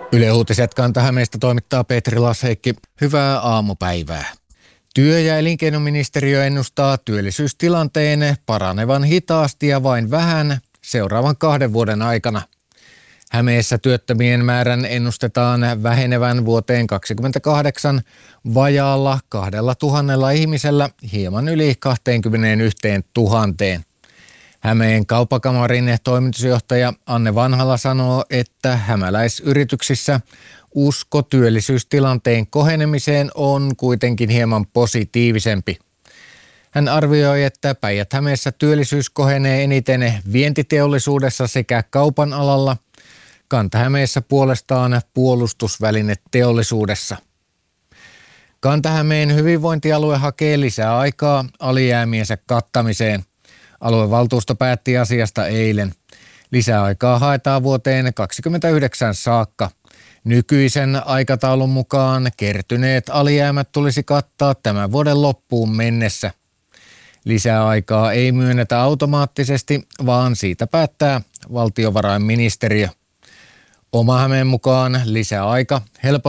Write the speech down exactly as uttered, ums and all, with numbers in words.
Yle Uutiset Kanta-Hämeestä toimittaa Petri Lasheikki. Hyvää aamupäivää. Työ- ja elinkeinoministeriö ennustaa työllisyystilanteen paranevan hitaasti ja vain vähän seuraavan kahden vuoden aikana. Hämeessä työttömien määrän ennustetaan vähenevän vuoteen kaksikymmentäkahdeksan vajaalla kahdella tuhannella ihmisellä hieman yli kaksikymmentäyksi tuhatta. Hämeen kauppakamarin toimitusjohtaja Anne Vanhala sanoo, että hämäläisyrityksissä usko työllisyystilanteen kohenemiseen on kuitenkin hieman positiivisempi. Hän arvioi, että Päijät-Hämeessä työllisyys kohenee eniten vientiteollisuudessa sekä kaupan alalla, Kanta-Hämeessä puolestaan puolustusvälineteollisuudessa. Kanta-Hämeen hyvinvointialue hakee lisää aikaa alijäämiensä kattamiseen. Aluevaltuusto päätti asiasta eilen. Lisäaikaa haetaan vuoteen kaksikymmentäyhdeksän saakka. Nykyisen aikataulun mukaan kertyneet alijäämät tulisi kattaa tämän vuoden loppuun mennessä. Lisäaikaa ei myönnetä automaattisesti, vaan siitä päättää valtiovarainministeriö. Oma Hämeen mukaan lisäaika helpottaa